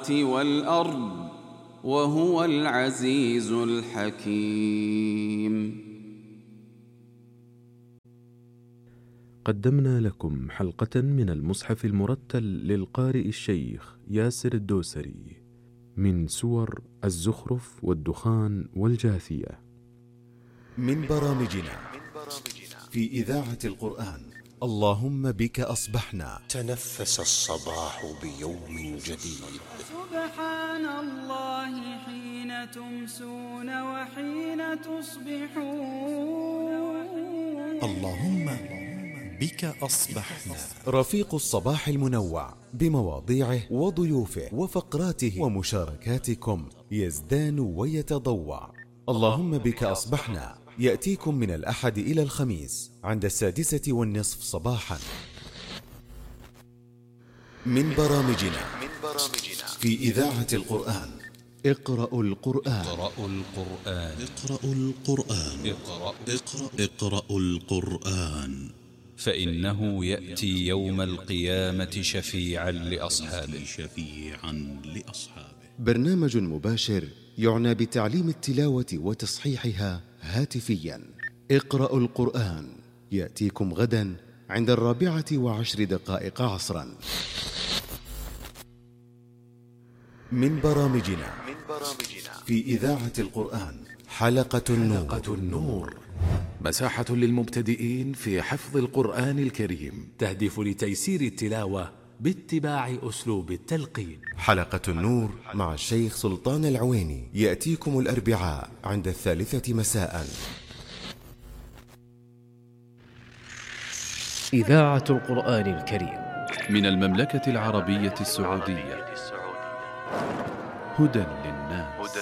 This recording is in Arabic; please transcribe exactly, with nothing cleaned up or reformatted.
والأرض وهو العزيز الحكيم. قدمنا لكم حلقة من المصحف المرتل للقارئ الشيخ ياسر الدوسري من سور الزخرف والدخان والجاثية، من برامجنا في إذاعة القرآن. اللهم بك أصبحنا. تنفس الصباح بيوم جديد. سبحان الله حين تمسون وحين تصبحون. اللهم بك أصبحنا. رفيق الصباح المنوع بمواضيعه وضيوفه وفقراته ومشاركاتكم يزدان ويتضوع. اللهم بك أصبحنا يأتيكم من الأحد إلى الخميس عند السادسة والنصف صباحا. من برامجنا في إذاعة القرآن. اقرأوا القرآن. اقرأوا القرآن. اقرأوا القرآن. اقرأ اقرأ اقرأوا القرآن، فإنه يأتي يوم القيامة شفيعا لأصحابه. شفيعا لأصحابه. برنامج مباشر يعنى بتعليم التلاوة وتصحيحها هاتفيا. اقرأوا القرآن يأتيكم غدا عند الرابعة وعشر دقائق عصرا. من برامجنا في إذاعة القرآن حلقة النور. حلقة النور مساحة للمبتدئين في حفظ القرآن الكريم، تهدف لتيسير التلاوة باتباع أسلوب التلقين. حلقة النور مع الشيخ سلطان العويني يأتيكم الأربعاء عند الثالثة مساء. إذاعة القرآن الكريم من المملكة العربية السعودية، هدى للناس.